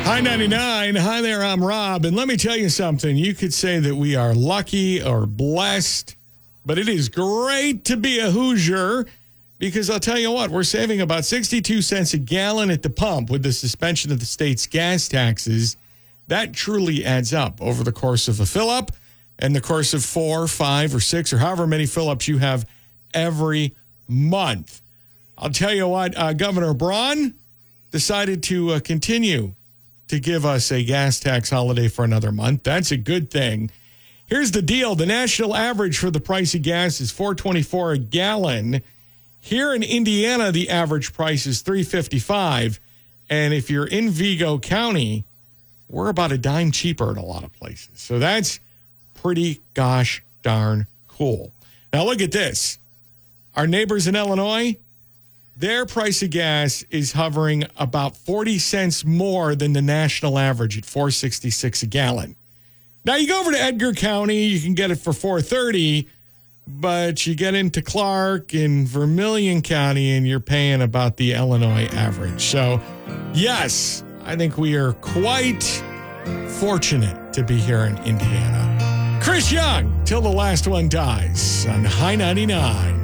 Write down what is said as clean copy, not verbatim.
Hi 99. Hi there, I'm Rob. And let me tell you something. You could say that we are lucky or blessed, but it is great to be a Hoosier because I'll tell you what, we're saving about 62 cents a gallon at the pump with the suspension of the state's gas taxes. That truly adds up over the course of a fill-up and the course of 4, 5, or 6, or however many fill-ups you have every month. I'll tell you what, Governor Braun decided to continue to give us a gas tax holiday for another month. That's a good thing. Here's the deal. The national average for the price of gas is $4.24 a gallon. Here in Indiana, the average price is $3.55. And if you're in Vigo County, we're about a dime cheaper in a lot of places. So that's pretty gosh darn cool. Now look at this. Our neighbors in Illinois, their price of gas is hovering about 40 cents more than the national average at $4.66 a gallon. Now, you go over to Edgar County, you can get it for $4.30, but you get into Clark and Vermilion County, and you're paying about the Illinois average. So, yes, I think we are quite fortunate to be here in Indiana. Chris Young, Till the Last One Dies on High 99.